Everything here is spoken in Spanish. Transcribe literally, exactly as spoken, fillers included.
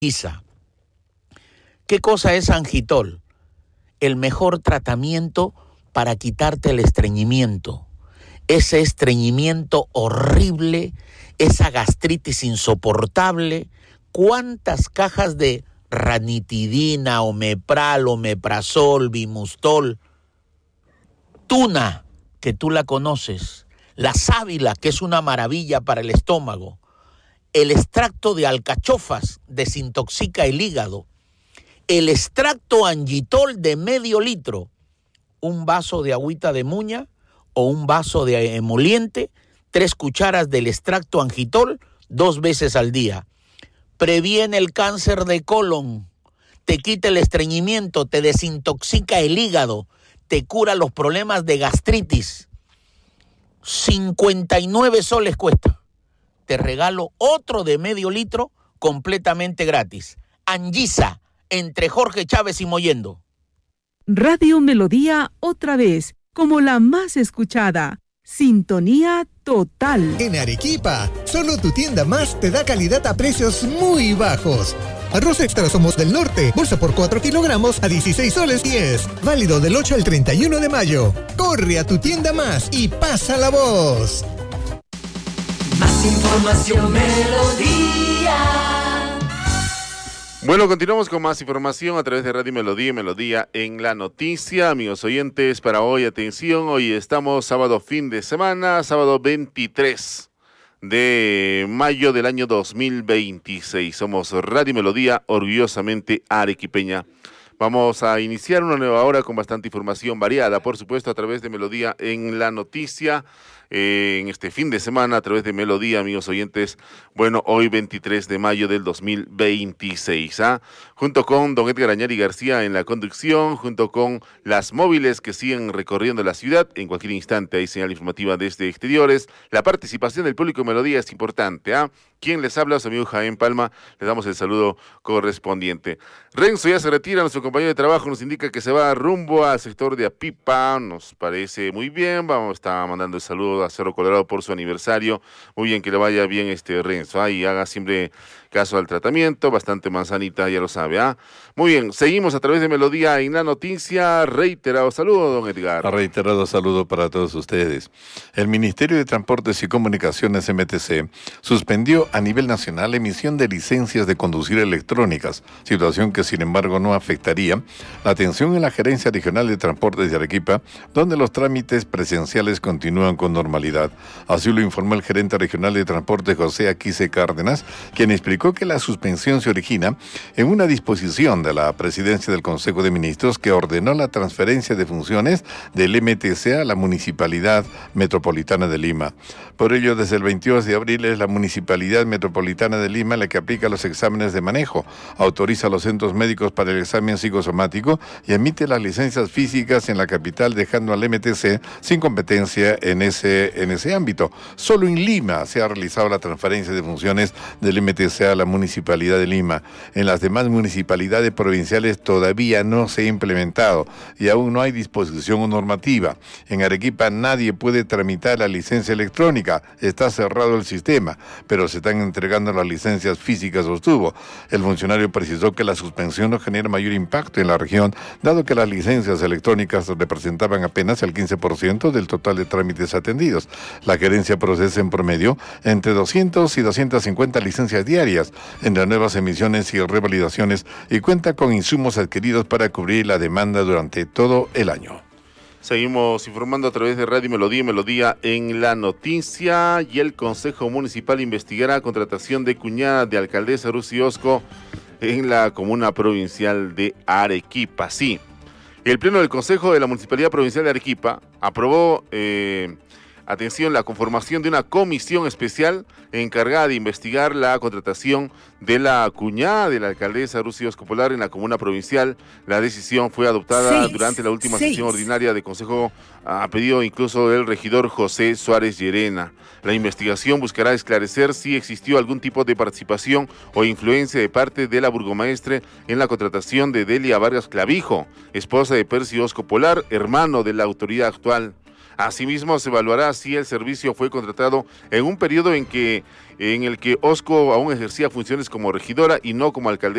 Angiza. ¿Qué cosa es Angitol? El mejor tratamiento para quitarte el estreñimiento. Ese estreñimiento horrible, esa gastritis insoportable. ¿Cuántas cajas de ranitidina, omepral, omeprazol, bimustol? Tuna, que tú la conoces. La sábila, que es una maravilla para el estómago. El extracto de alcachofas desintoxica el hígado. El extracto Angitol de medio litro. Un vaso de agüita de muña o un vaso de emoliente. Tres cucharas del extracto Angitol dos veces al día. Previene el cáncer de colon. Te quita el estreñimiento. Te desintoxica el hígado. Te cura los problemas de gastritis. cincuenta y nueve soles cuesta. Te regalo otro de medio litro completamente gratis. Angiza, entre Jorge Chávez y Mollendo. Radio Melodía otra vez, como la más escuchada. Sintonía total. En Arequipa, solo tu tienda más te da calidad a precios muy bajos. Arroz extra Somos del Norte, bolsa por cuatro kilogramos a dieciséis soles diez. Válido del ocho al treinta y uno de mayo. Corre a tu tienda más y pasa la voz. Más información, Melodía. Bueno, continuamos con más información a través de Radio Melodía y Melodía en la Noticia. Amigos oyentes, para hoy, atención, hoy estamos sábado fin de semana, sábado veintitrés de mayo del año dos mil veintiséis. Somos Radio Melodía, orgullosamente arequipeña. Vamos a iniciar una nueva hora con bastante información variada, por supuesto, a través de Melodía en la Noticia. Eh, en este fin de semana a través de Melodía, amigos oyentes. Bueno, hoy veintitrés de mayo del dos mil veintiséis, ¿ah? Junto con don Edgar Añari García en la conducción, junto con las móviles que siguen recorriendo la ciudad. En cualquier instante hay señal informativa desde exteriores. La participación del público en Melodía es importante, ¿ah? Quien les habla, su amigo Jaén Palma, le damos el saludo correspondiente. Renzo ya se retira, nuestro compañero de trabajo nos indica que se va rumbo al sector de Apipa, nos parece muy bien, vamos a estar mandando el saludo a Cerro Colorado por su aniversario. Muy bien, que le vaya bien este Renzo, ¿ah? Y haga siempre caso al tratamiento, bastante manzanita, ya lo sabe, ¿ah? Muy bien, seguimos a través de Melodía en la Noticia. Reiterado saludo, don Edgar. Reiterado saludo para todos ustedes. El Ministerio de Transportes y Comunicaciones, M T C, suspendió a nivel nacional emisión de licencias de conducir electrónicas, situación que sin embargo no afectaría la atención en la Gerencia Regional de Transportes de Arequipa, donde los trámites presenciales continúan con normalidad. Así lo informó el gerente regional de transporte José Aquise Cárdenas, quien explicó que la suspensión se origina en una disposición de la Presidencia del Consejo de Ministros que ordenó la transferencia de funciones del M T C a la Municipalidad Metropolitana de Lima. Por ello, desde el veintidós de abril es la Municipalidad Metropolitana de Lima la que aplica los exámenes de manejo, autoriza a los centros médicos para el examen psicosomático y emite las licencias físicas en la capital, dejando al M T C sin competencia en ese, en ese ámbito. Solo en Lima se ha realizado la transferencia de funciones del M T C a la Municipalidad de Lima. En las demás municipalidades provinciales todavía no se ha implementado y aún no hay disposición o normativa. En Arequipa nadie puede tramitar la licencia electrónica, está cerrado el sistema, pero se están entregando las licencias físicas, sostuvo. El funcionario precisó que la suspensión no genera mayor impacto en la región, dado que las licencias electrónicas representaban apenas el quince por ciento del total de trámites atendidos. La gerencia procesa en promedio entre doscientas y doscientas cincuenta licencias diarias entre nuevas emisiones y revalidaciones y cuenta con insumos adquiridos para cubrir la demanda durante todo el año. Seguimos informando a través de Radio Melodía y Melodía en la Noticia. Y el Consejo Municipal investigará contratación de cuñada de alcaldesa Rusi Osco en la comuna provincial de Arequipa. Sí, el Pleno del Consejo de la Municipalidad Provincial de Arequipa aprobó, eh, atención, la conformación de una comisión especial encargada de investigar la contratación de la cuñada de la alcaldesa Rusi Osco Polar en la comuna provincial. La decisión fue adoptada seis, durante la última seis. sesión ordinaria de Consejo, a pedido incluso del regidor José Suárez Llerena. La investigación buscará esclarecer si existió algún tipo de participación o influencia de parte de la burgomaestre en la contratación de Delia Vargas Clavijo, esposa de Percy Osco Polar, hermano de la autoridad actual. Asimismo, se evaluará si el servicio fue contratado en un periodo en que en el que Osco aún ejercía funciones como regidora y no como alcaldesa